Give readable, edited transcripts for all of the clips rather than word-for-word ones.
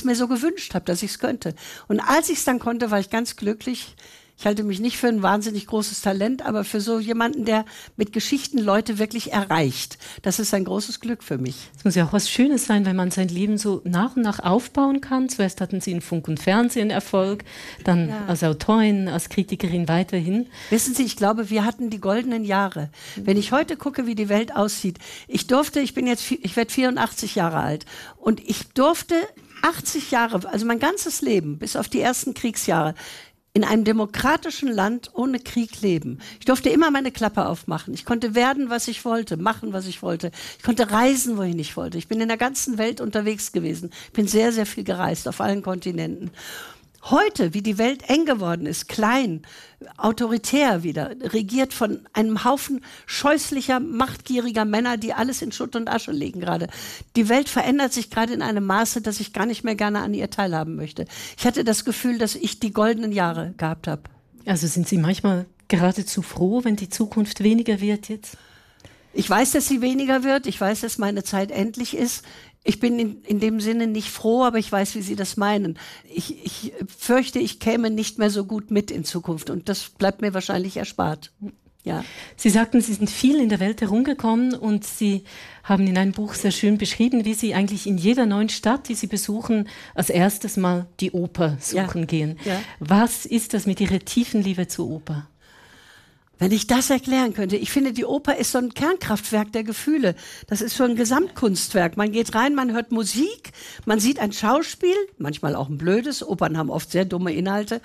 mir so gewünscht habe, dass ich es könnte. Und als ich es dann konnte, war ich ganz glücklich. Ich halte mich nicht für ein wahnsinnig großes Talent, aber für so jemanden, der mit Geschichten Leute wirklich erreicht. Das ist ein großes Glück für mich. Es muss ja auch was Schönes sein, wenn man sein Leben so nach und nach aufbauen kann. Zuerst hatten Sie in Funk und Fernsehen Erfolg, dann als Autorin, als Kritikerin weiterhin. Wissen Sie, ich glaube, wir hatten die goldenen Jahre. Wenn ich heute gucke, wie die Welt aussieht, ich werde 84 Jahre alt und ich durfte 80 Jahre, also mein ganzes Leben, bis auf die ersten Kriegsjahre, in einem demokratischen Land ohne Krieg leben. Ich durfte immer meine Klappe aufmachen. Ich konnte werden, was ich wollte, machen, was ich wollte. Ich konnte reisen, wohin ich wollte. Ich bin in der ganzen Welt unterwegs gewesen. Ich bin sehr, sehr viel gereist, auf allen Kontinenten. Heute, wie die Welt eng geworden ist, klein, autoritär wieder, regiert von einem Haufen scheußlicher, machtgieriger Männer, die alles in Schutt und Asche legen gerade. Die Welt verändert sich gerade in einem Maße, dass ich gar nicht mehr gerne an ihr teilhaben möchte. Ich hatte das Gefühl, dass ich die goldenen Jahre gehabt habe. Also sind Sie manchmal geradezu froh, wenn die Zukunft weniger wird jetzt? Ich weiß, dass sie weniger wird. Ich weiß, dass meine Zeit endlich ist. Ich bin in dem Sinne nicht froh, aber ich weiß, wie Sie das meinen. Ich fürchte, ich käme nicht mehr so gut mit in Zukunft und das bleibt mir wahrscheinlich erspart. Ja. Sie sagten, Sie sind viel in der Welt herumgekommen und Sie haben in einem Buch sehr schön beschrieben, wie Sie eigentlich in jeder neuen Stadt, die Sie besuchen, als erstes mal die Oper suchen gehen. Ja. Was ist das mit Ihrer tiefen Liebe zur Oper? Wenn ich das erklären könnte, ich finde, die Oper ist so ein Kernkraftwerk der Gefühle. Das ist so ein Gesamtkunstwerk. Man geht rein, man hört Musik, man sieht ein Schauspiel, manchmal auch ein blödes. Opern haben oft sehr dumme Inhalte.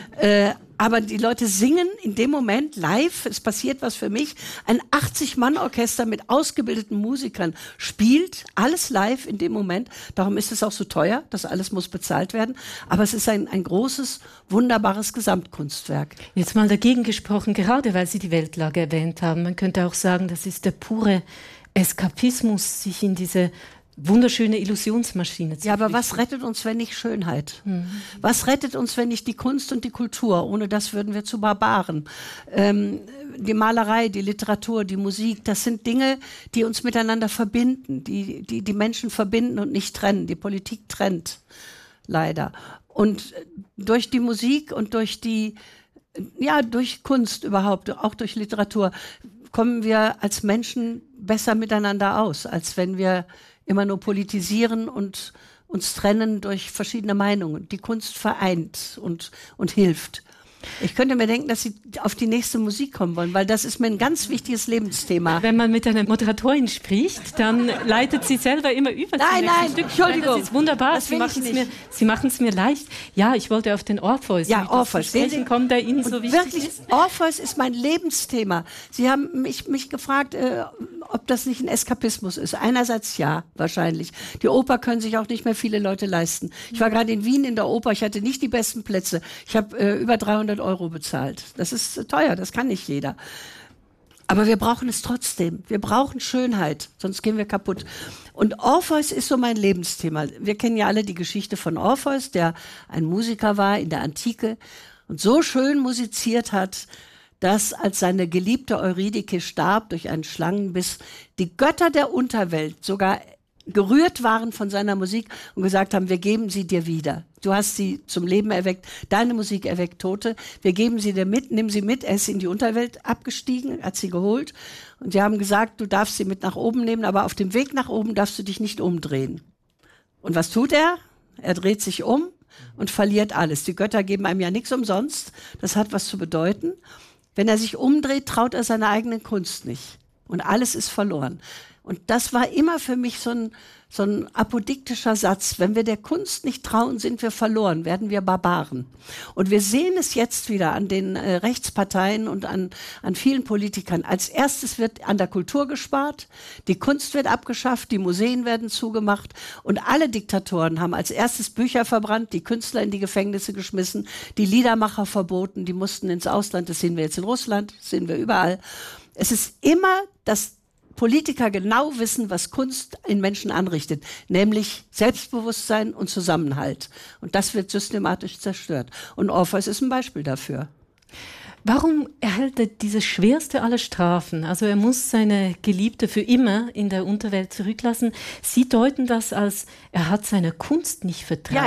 Aber die Leute singen in dem Moment live, es passiert was für mich. Ein 80-Mann-Orchester mit ausgebildeten Musikern spielt alles live in dem Moment. Darum ist es auch so teuer, das alles muss bezahlt werden. Aber es ist ein großes, wunderbares Gesamtkunstwerk. Jetzt mal dagegen gesprochen, gerade weil Sie die Weltlage erwähnt haben. Man könnte auch sagen, das ist der pure Eskapismus, sich in diese wunderschöne Illusionsmaschine zu Ja, aber was rettet uns, wenn nicht Schönheit? Was rettet uns, wenn nicht die Kunst und die Kultur? Ohne das würden wir zu Barbaren. Die Malerei, die Literatur, die Musik, das sind Dinge, die uns miteinander verbinden, die Menschen verbinden und nicht trennen. Die Politik trennt, leider. Und durch die Musik und durch Kunst überhaupt, auch durch Literatur, kommen wir als Menschen besser miteinander aus, als wenn wir immer nur politisieren und uns trennen durch verschiedene Meinungen. Die Kunst vereint und hilft. Ich könnte mir denken, dass Sie auf die nächste Musik kommen wollen, weil das ist mir ein ganz wichtiges Lebensthema. Wenn man mit einer Moderatorin spricht, dann leitet sie selber immer über. Nein, Entschuldigung. Das ist wunderbar. Das Sie machen es mir leicht. Ja, ich wollte auf den Orpheus. Ja, Orpheus. Kommt der Ihnen so wichtig wirklich, ist? Orpheus ist mein Lebensthema. Sie haben mich gefragt, ob das nicht ein Eskapismus ist. Einerseits ja, wahrscheinlich. Die Oper können sich auch nicht mehr viele Leute leisten. Ich war gerade in Wien in der Oper. Ich hatte nicht die besten Plätze. Ich habe über 300 Euro bezahlt. Das ist teuer, das kann nicht jeder. Aber wir brauchen es trotzdem. Wir brauchen Schönheit, sonst gehen wir kaputt. Und Orpheus ist so mein Lebensthema. Wir kennen ja alle die Geschichte von Orpheus, der ein Musiker war in der Antike und so schön musiziert hat, dass, als seine geliebte Eurydike starb durch einen Schlangenbiss, die Götter der Unterwelt sogar gerührt waren von seiner Musik und gesagt haben, wir geben sie dir wieder. Du hast sie zum Leben erweckt, deine Musik erweckt Tote, wir geben sie dir mit, nimm sie mit. Er ist in die Unterwelt abgestiegen, hat sie geholt und sie haben gesagt, du darfst sie mit nach oben nehmen, aber auf dem Weg nach oben darfst du dich nicht umdrehen. Und was tut er? Er dreht sich um und verliert alles. Die Götter geben einem ja nichts umsonst, das hat was zu bedeuten. Wenn er sich umdreht, traut er seiner eigenen Kunst nicht und alles ist verloren. Und das war immer für mich so ein apodiktischer Satz. Wenn wir der Kunst nicht trauen, sind wir verloren, werden wir Barbaren. Und wir sehen es jetzt wieder an den Rechtsparteien und an vielen Politikern. Als erstes wird an der Kultur gespart, die Kunst wird abgeschafft, die Museen werden zugemacht und alle Diktatoren haben als erstes Bücher verbrannt, die Künstler in die Gefängnisse geschmissen, die Liedermacher verboten, die mussten ins Ausland. Das sehen wir jetzt in Russland, das sehen wir überall. Es ist immer das Politiker genau wissen, was Kunst in Menschen anrichtet, nämlich Selbstbewusstsein und Zusammenhalt. Und das wird systematisch zerstört. Und Orpheus ist ein Beispiel dafür. Warum erhält er diese schwerste aller Strafen? Also er muss seine Geliebte für immer in der Unterwelt zurücklassen. Sie deuten das als, er hat seine Kunst nicht vertraut. Ja,